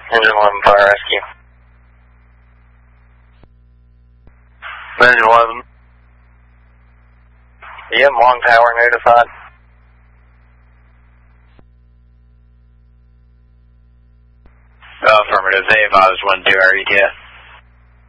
Engine 11 Fire Rescue. Engine 11. Yep, Long Tower notified. Affirmative. They advised 1-2 RETS.